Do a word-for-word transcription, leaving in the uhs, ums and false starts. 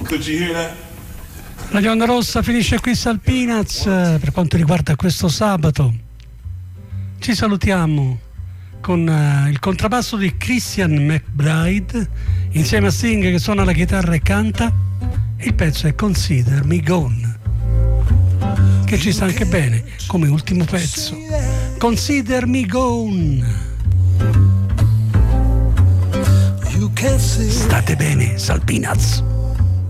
Radio Onda Rossa finisce qui Salpinaz per quanto riguarda questo sabato. Ci salutiamo con uh, il contrabbasso di Christian McBride insieme a Sting che suona la chitarra e canta. Il pezzo è Consider Me Gone, che ci sta anche bene come ultimo pezzo. Consider Me Gone. State bene, Salpinaz.